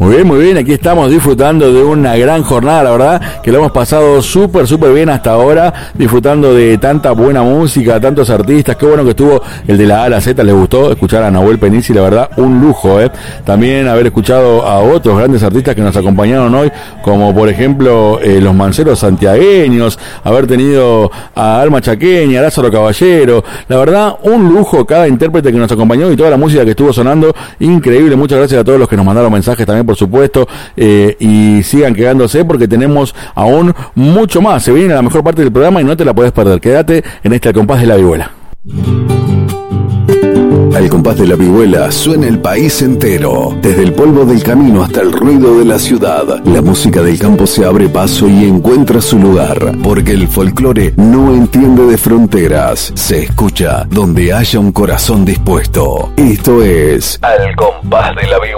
Muy bien, aquí estamos disfrutando de una gran jornada, la verdad que lo hemos pasado súper bien hasta ahora, disfrutando de tanta buena música, tantos artistas. Qué bueno que estuvo el de la A a la Z, les gustó escuchar a Nahuel Penici, la verdad, un lujo, También haber escuchado a otros grandes artistas que nos acompañaron hoy, como por ejemplo los Manceros santiagueños, haber tenido a Alma Chaqueña, a Lázaro Caballero, la verdad, un lujo cada intérprete que nos acompañó y toda la música que estuvo sonando, increíble. Muchas gracias a todos los que nos mandaron mensajes también, por supuesto, y sigan quedándose porque tenemos aún mucho más. Se viene la mejor parte del programa y no te la puedes perder. Quédate en Al Compás de la Vihuela. Al compás de la vihuela suena el país entero, desde el polvo del camino hasta el ruido de la ciudad. La música del campo se abre paso y encuentra su lugar, porque el folclore no entiende de fronteras, se escucha donde haya un corazón dispuesto. Esto es Al compás de la vihuela.